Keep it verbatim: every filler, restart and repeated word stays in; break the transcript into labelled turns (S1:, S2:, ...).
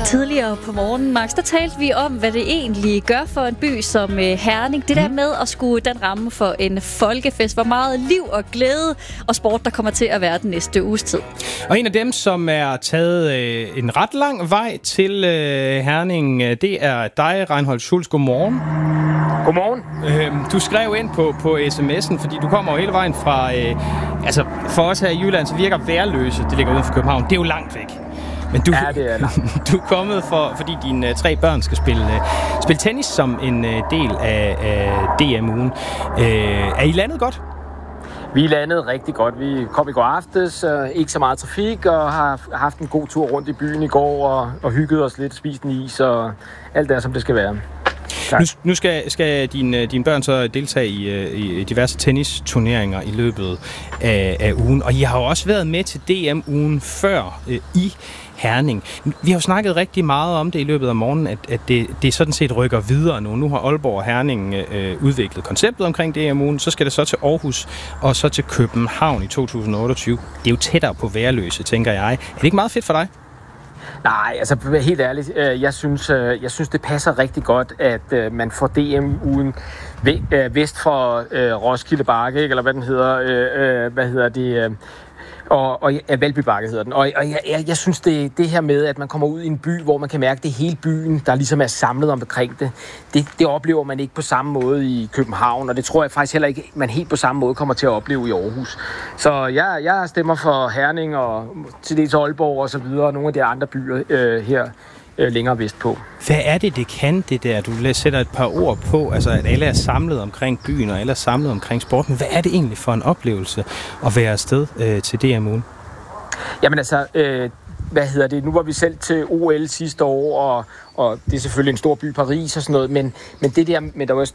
S1: Tidligere på morgenen, Max, der talte vi om, hvad det egentlig gør for en by som Herning. Det der med at skulle den ramme for en folkefest, hvor meget liv og glæde og sport, der kommer til at være den næste uges tid.
S2: Og en af dem, som er taget øh, en ret lang vej til øh, Herning, det er dig, Reinhold Schulz. Godmorgen.
S3: Godmorgen.
S2: Øh, du skrev ind på, på sms'en, fordi du kommer jo hele vejen fra... Øh, altså, for os her i Jylland, så virker Værløse, det ligger uden for København. Det er jo langt væk. Men du,
S3: ja, det er
S2: du er kommet, for, fordi dine uh, tre børn skal spille, uh, spille tennis som en uh, del af, af D M-ugen. Uh, er I landet godt?
S3: Vi er landet rigtig godt. Vi kom i går aftes, uh, ikke så meget trafik, og har haft en god tur rundt i byen i går, og, og hygget os lidt, spist en is, og alt der, som det skal være.
S2: Nu, nu skal, skal dine, dine børn så deltage i, i diverse tennisturneringer i løbet af, af ugen, og I har jo også været med til D M-ugen før øh, i Herning. Vi har jo snakket rigtig meget om det i løbet af morgenen, at, at det, det sådan set rykker videre nu. Nu har Aalborg og Herning øh, udviklet konceptet omkring D M-ugen, så skal det så til Aarhus og så til København i to tusind og otteogtyve. Det er jo tættere på Værløse, tænker jeg. Er det ikke meget fedt for dig?
S3: Nej, altså helt ærligt, jeg synes, jeg synes det passer rigtig godt, at man får D M-ugen vest for Roskilde Bakke, eller hvad den hedder, hvad hedder det, og, og ja, Valby Bakke hedder den. Og, og jeg, jeg, jeg synes det, det her med, at man kommer ud i en by, hvor man kan mærke, at det er hele byen, der ligesom er samlet omkring det, det, det oplever man ikke på samme måde i København, og det tror jeg faktisk heller ikke, man helt på samme måde kommer til at opleve i Aarhus. Så jeg, jeg stemmer for Herning og til dels Aalborg og så videre, og nogle af de andre byer øh, her øh, længere vestpå.
S2: Hvad er det, det kan, det der? Du sætter et par ord på, altså at alle er samlet omkring byen, og alle er samlet omkring sport. Men hvad er det egentlig for en oplevelse at være afsted øh, til D M-ugen?
S3: Jamen altså, øh, hvad hedder det? Nu var vi selv til O L sidste år, og, og det er selvfølgelig en stor by, Paris og sådan noget, men, men det der, men der var